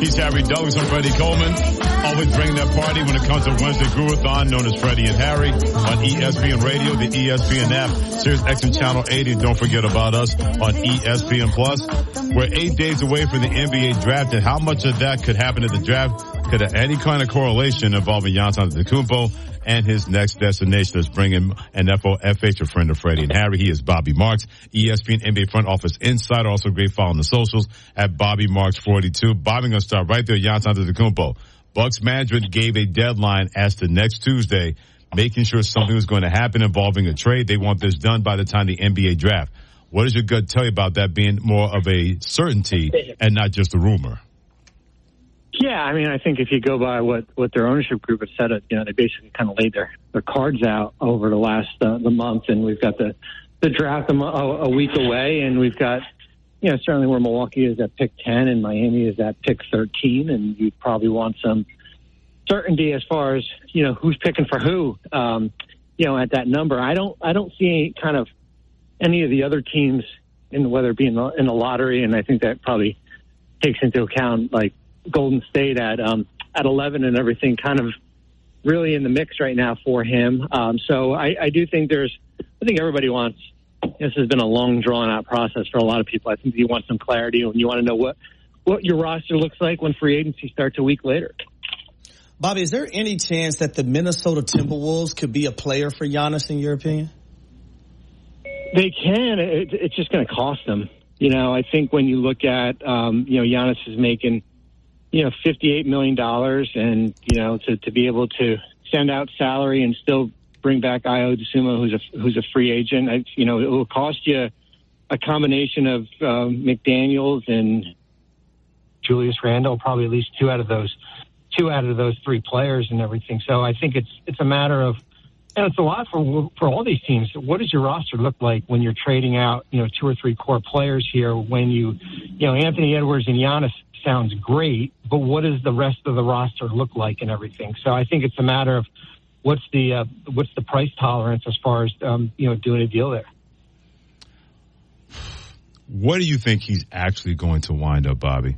He's Harry Douglas. I'm Freddie Coleman. Always bring that party when it comes to Wednesday Groovathon, known as Freddie and Harry, on ESPN Radio, the ESPN app, Sirius XM Channel 80. Don't forget about us on ESPN Plus. We're 8 days away from the NBA draft, and how much of that could happen at the draft? Could have any kind of correlation involving Giannis Antetokounmpo and his next destination. Let's bring him an FOFH, a friend of Freddie and Harry. He is Bobby Marks, ESPN NBA front office insider. Also great follow on the socials at Bobby Marks 42. Bobby, going to start right there. Giannis Antetokounmpo. Bucks management gave a deadline as to next Tuesday, making sure something was going to happen involving a trade. They want this done by the time the NBA draft. What does your gut tell you about that being more of a certainty and not just a rumor? Yeah, I mean, I think if you go by what their ownership group has said, they basically kind of laid their cards out over the last the month, and we've got the draft a week away, and we've got, certainly where Milwaukee is at pick 10 and Miami is at pick 13, and you'd probably want some certainty as far as, who's picking for who, at that number. I don't see any of the other teams whether it be in the lottery, and I think that probably takes into account like Golden State at 11 and everything kind of really in the mix right now for him. So I do think I think everybody wants, this has been a long drawn out process for a lot of people. I think you want some clarity and you want to know what your roster looks like when free agency starts a week later. Bobby, is there any chance that the Minnesota Timberwolves could be a player for Giannis in your opinion? They can. It's just going to cost them. I think when you look at, Giannis is making, $58 million and, to be able to send out salary and still bring back Ayo Dosunmu, who's a free agent, it will cost you a combination of McDaniels and Julius Randle, probably at least two out of those three players and everything. So I think it's a matter of, and it's a lot for all these teams. What does your roster look like when you're trading out, two or three core players here? When Anthony Edwards and Giannis sounds great, but what does the rest of the roster look like and everything? So I think it's a matter of what's the price tolerance as far as doing a deal there. What do you think he's actually going to wind up, Bobby?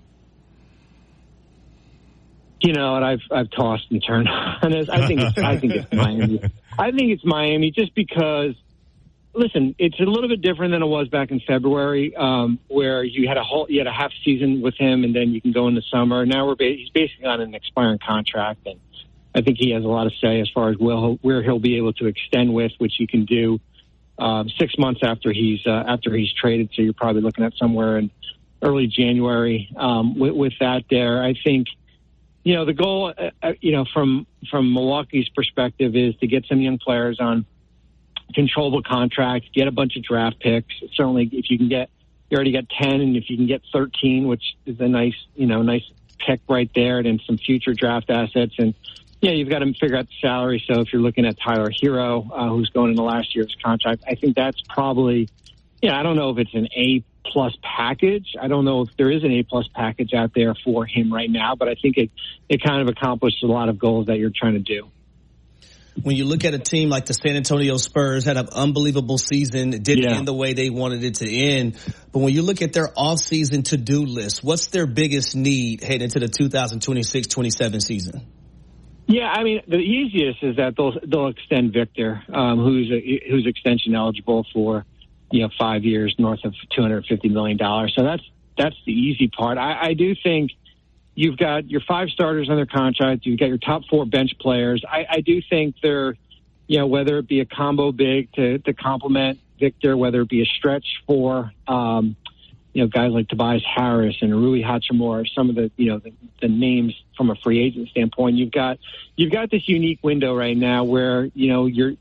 And I've tossed and turned on this. I think it's Miami. I think it's Miami just because, listen, it's a little bit different than it was back in February, where you had a half season with him and then you can go in the summer. Now he's basically on an expiring contract, and I think he has a lot of say as far as where he'll be able to extend with, which you can do 6 months after he's traded. So you're probably looking at somewhere in early January with that there. I think. The goal, from Milwaukee's perspective is to get some young players on controllable contracts, get a bunch of draft picks. Certainly, if you already got 10, and if you can get 13, which is a nice pick right there, and then some future draft assets. And, you've got to figure out the salary. So if you're looking at Tyler Hero, who's going into last year's contract, I think that's probably, I don't know if it's an A-plus package. I don't know if there is an A-plus package out there for him right now, but I think it kind of accomplished a lot of goals that you're trying to do. When you look at a team like the San Antonio Spurs, had an unbelievable season, didn't end the way they wanted it to end. But when you look at their off-season to-do list, what's their biggest need heading into the 2026-27 season? Yeah, I mean, the easiest is that they'll extend Victor, who's extension eligible for 5 years, north of $250 million. So that's the easy part. I do think you've got your 5 starters under contract. You've got your top 4 bench players. I do think they're, whether it be a combo big to complement Victor, whether it be a stretch for, guys like Tobias Harris and Rui Hachimura, some of the names from a free agent standpoint. You've got this unique window right now where, your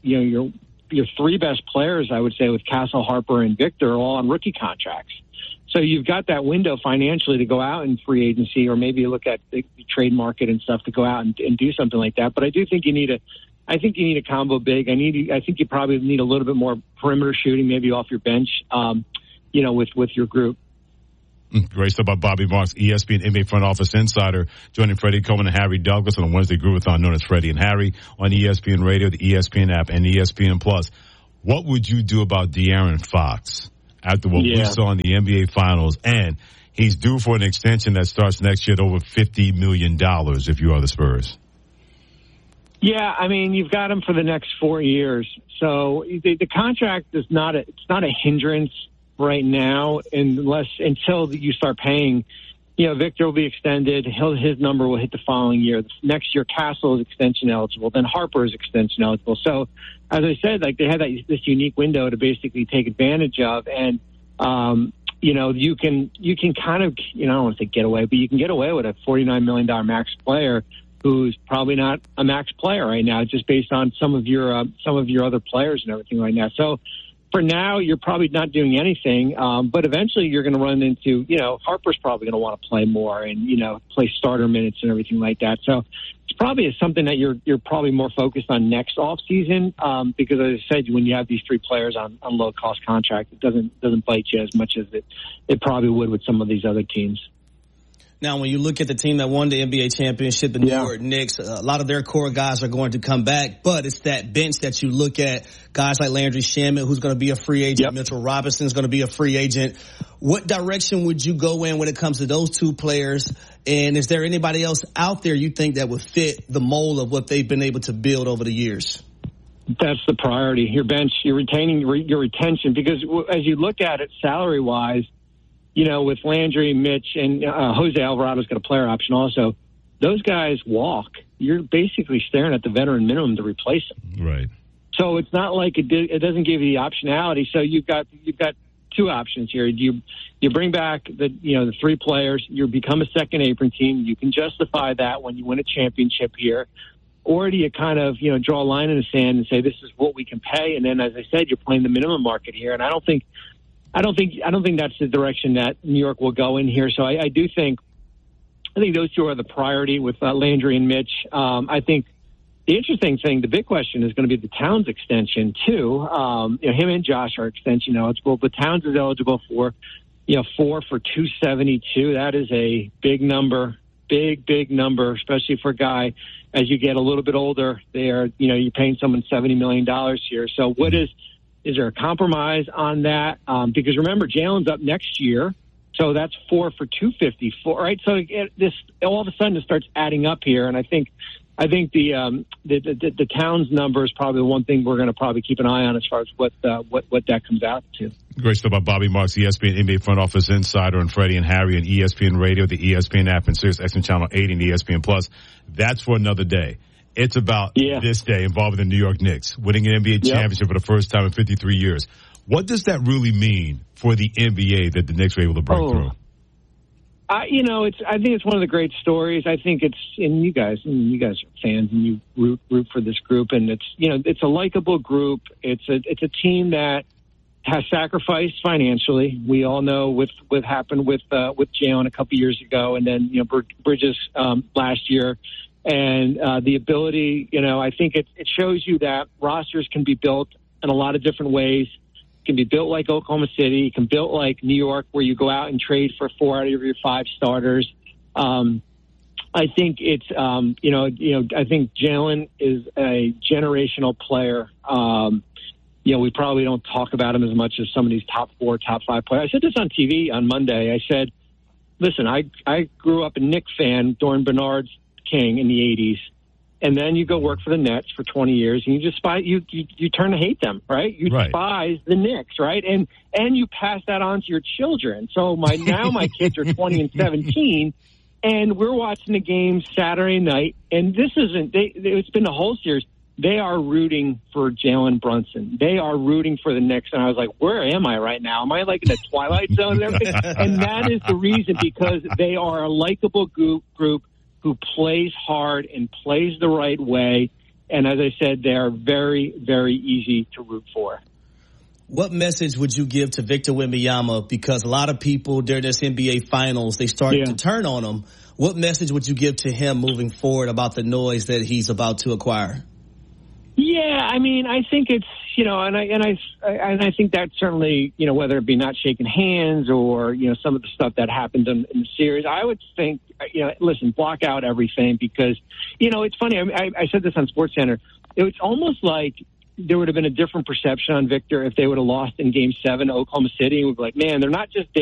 3 best players, I would say, with Castle, Harper, and Victor are all on rookie contracts. So you've got that window financially to go out in free agency, or maybe look at the trade market and stuff to go out and do something like that. But I do think you need a combo big. I think you probably need a little bit more perimeter shooting, maybe off your bench, with your group. Great stuff by Bobby Marks, ESPN NBA front office insider, joining Freddie Coleman and Harry Douglas on a Wednesday Groovathon known as Freddie and Harry on ESPN Radio, the ESPN app, and ESPN Plus. What would you do about De'Aaron Fox after what we saw in the NBA Finals? And He's due for an extension that starts next year at over $50 million if you are the Spurs. Yeah, I mean, you've got him for the next 4 years. So the contract is it's not a hindrance right now until you start paying. You know, Victor will be extended. His number will hit the following year. Next year, Castle is extension eligible. Then Harper is extension eligible. So, as I said, like they had this unique window to basically take advantage of. And, you know, you can kind of, you know, I don't want to say get away, but you can get away with a $49 million max player who's probably not a max player right now, just based on some of your other players and everything right now. So, for now, you're probably not doing anything, but eventually you're going to run into, you know, Harper's probably going to want to play more and, you know, play starter minutes and everything like that. So it's probably something that you're probably more focused on next offseason because, as I said, when you have these three players on low-cost contract, it doesn't bite you as much as it probably would with some of these other teams. Now, when you look at the team that won the NBA championship, the New York Knicks, a lot of their core guys are going to come back, but it's that bench that you look at, guys like Landry Shamet, who's going to be a free agent. Yep. Mitchell Robinson is going to be a free agent. What direction would you go in when it comes to those two players? And is there anybody else out there you think that would fit the mold of what they've been able to build over the years? That's the priority. Your bench, you're retaining your retention, because as you look at it salary-wise, you know, with Landry, Mitch, and Jose Alvarado's got a player option also. Those guys walk. You're basically staring at the veteran minimum to replace them. Right. So it's not like it doesn't give you the optionality. So you've got two options here. You bring back the three players. You become a second apron team. You can justify that when you win a championship here. Or do you kind of, you know, draw a line in the sand and say this is what we can pay? And then, as I said, you're playing the minimum market here. And I don't think that's the direction that New York will go in here. So I think those two are the priority with Landry and Mitch. I think the interesting thing, the big question, is going to be the Towns extension too. Him and Josh are extension eligible, but Towns is eligible for, 4 for $272. That is a big number, big number, especially for a guy as you get a little bit older. You're paying someone $70 million here. So is there a compromise on that? Because remember, Jalen's up next year, so that's 4 for $254, right? So this all of a sudden it starts adding up here, and I think the Towns number is probably the one thing we're going to probably keep an eye on as far as what that comes out to. Great stuff by Bobby Marks, ESPN NBA front office insider, and Freddie and Harry on ESPN Radio, the ESPN app, and Sirius XM Channel 80 and ESPN Plus. That's for another day. It's about this day involving the New York Knicks, winning an NBA championship for the first time in 53 years. What does that really mean for the NBA that the Knicks were able to break through? I think it's one of the great stories. I think and you guys are fans and you root for this group, and it's a likable group. It's a team that has sacrificed financially. We all know what happened with Jalen a couple years ago, and then Bridges last year. And the ability, I think it shows you that rosters can be built in a lot of different ways. It can be built like Oklahoma City. It can be built like New York, where you go out and trade for 4 out of your 5 starters. I think it's, I think Jalen is a generational player. We probably don't talk about him as much as some of these top 4, top 5 players. I said this on TV on Monday. I said, listen, I grew up a Knicks fan during Bernard's King in the 80s, and then you go work for the Nets for 20 years, and you turn to hate them, right? You despise the Knicks, right? And you pass that on to your children. So my kids are 20 and 17, and we're watching the game Saturday night, and it's been the whole series. They are rooting for Jalen Brunson. They are rooting for the Knicks, and I was like, where am I right now? Am I like in the Twilight Zone and everything? And that is the reason, because they are a likable group who plays hard and plays the right way. And as I said, they are very, very easy to root for. What message would you give to Victor Wembanyama? Because a lot of people during this NBA Finals, they started to turn on him. What message would you give to him moving forward about the noise that he's about to acquire? Yeah, I mean, I think it's, and I think that certainly, whether it be not shaking hands or, some of the stuff that happened in the series, I would think, listen, block out everything, because, it's funny. I said this on SportsCenter. It's almost like there would have been a different perception on Victor if they would have lost in Game 7 to Oklahoma City. We'd be like, man, they're not just